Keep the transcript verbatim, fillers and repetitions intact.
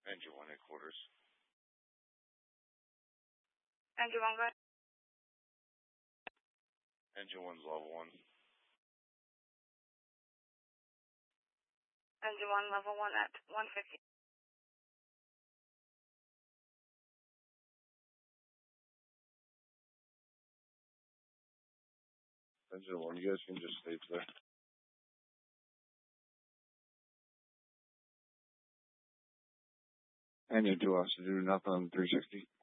Engine one headquarters. Engine one, go ahead. Engine one's level one. Engine one, level one at one fifty. Engine one, you guys can just stay there. Engine two, officer, do nothing on three sixty.